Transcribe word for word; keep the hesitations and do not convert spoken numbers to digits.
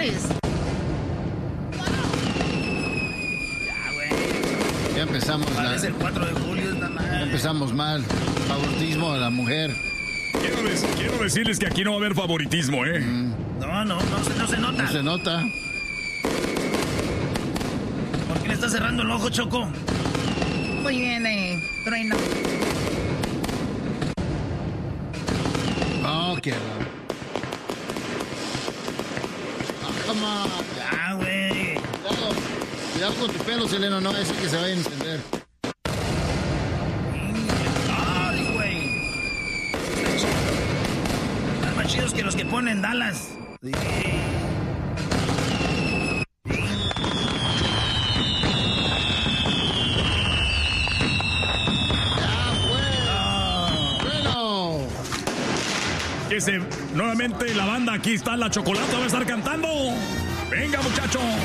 dólares. Ya, güey. Ya empezamos mal. Es el cuatro de julio, esta madre. Ya empezamos mal. Favoritismo a la mujer. Quiero, des- quiero decirles que aquí no va a haber favoritismo, ¿eh? Mm, No, no, no, se- no se nota. no se nota. ¿Por qué le está cerrando el ojo, Choco? Muy bien, eh, Trueno. Oh, qué raro. Ah, come on. Ya, güey. Cuidado, cuidado con tu pelo, Seleno, no es que se vaya a encender. Ay, güey. Están más chidos que los que ponen Dallas. Sí. Bueno. Que se, nuevamente la banda aquí está, la Chocolata va a estar cantando. Venga, muchachos.